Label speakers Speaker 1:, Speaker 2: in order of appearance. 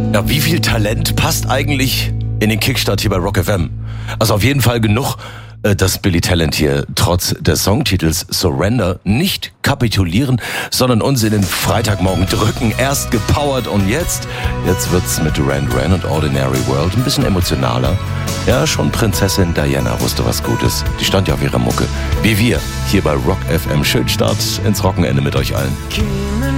Speaker 1: Ja, wie viel Talent passt eigentlich in den Kickstart hier bei Rock FM? Also auf jeden Fall genug, dass Billy Talent hier trotz des Songtitels Surrender nicht kapitulieren, sondern uns in den Freitagmorgen drücken. Erst gepowert und jetzt wird's mit Duran Duran und Ordinary World ein bisschen emotionaler. Ja, schon Prinzessin Diana wusste was Gutes. Die stand ja auf ihrer Mucke. Wie wir hier bei Rock FM. Schönen Start ins Wochenende mit euch allen.